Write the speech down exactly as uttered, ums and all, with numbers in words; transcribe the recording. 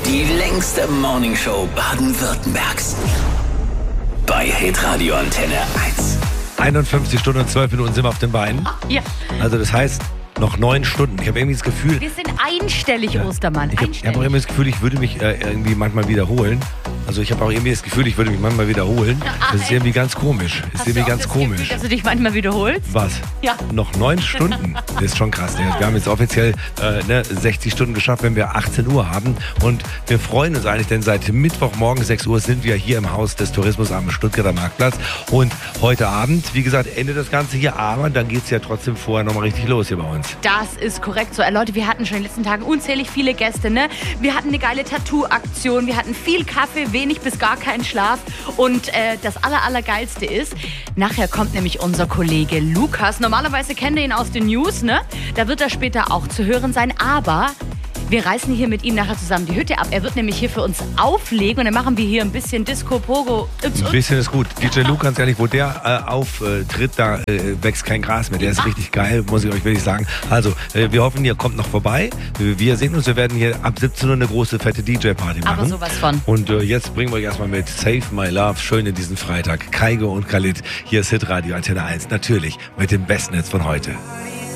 Die längste Morningshow Baden-Württembergs. Bei Hitradio Antenne eins. einundfünfzig Stunden und zwölf Minuten sind wir auf den Beinen. Ja. Also das heißt, noch neun Stunden. Ich habe irgendwie das Gefühl... Wir sind einstellig, ja. Ostermann. Ich habe hab auch immer das Gefühl, ich würde mich äh, irgendwie manchmal wiederholen. Also ich habe auch irgendwie das Gefühl, ich würde mich manchmal wiederholen. Ach, das ist ey. irgendwie ganz komisch. Das ist Hast irgendwie du auch ganz das komisch. Gefühl, dass du dich manchmal wiederholst? Was? Ja. Noch neun Stunden? Das ist schon krass. Ne? Wir haben jetzt offiziell äh, ne, sechzig Stunden geschafft, wenn wir achtzehn Uhr haben. Und wir freuen uns eigentlich, denn seit Mittwochmorgen sechs Uhr sind wir hier im Haus des Tourismus am Stuttgarter Marktplatz. Und heute Abend, wie gesagt, endet das Ganze hier. Aber dann geht es ja trotzdem vorher nochmal richtig los hier bei uns. Das ist korrekt so. Äh, Leute, wir hatten schon in den letzten Tagen unzählig viele Gäste. Ne? Wir hatten eine geile Tattoo-Aktion. Wir hatten viel Kaffee, wenig bis gar keinen Schlaf. Und äh, das aller, allergeilste ist, nachher kommt nämlich unser Kollege Lukas. Normalerweise kennt ihr ihn aus den News, ne? Da wird er später auch zu hören sein. Aber wir reißen hier mit ihm nachher zusammen die Hütte ab. Er wird nämlich hier für uns auflegen und dann machen wir hier ein bisschen Disco, Pogo. Ups, Ein bisschen ist gut. D J Luke, ganz ehrlich, wo der äh, auftritt, da äh, wächst kein Gras mehr. Der ist richtig geil, muss ich euch wirklich sagen. Also, äh, wir hoffen, ihr kommt noch vorbei. Wir sehen uns, wir werden hier ab siebzehn Uhr eine große, fette D J-Party machen. Aber sowas von. Und äh, jetzt bringen wir euch erstmal mit Save My Love, schön in diesen Freitag. Kaigo und Khalid, hier ist Hitradio Antenne eins. Natürlich mit dem besten Netz von heute.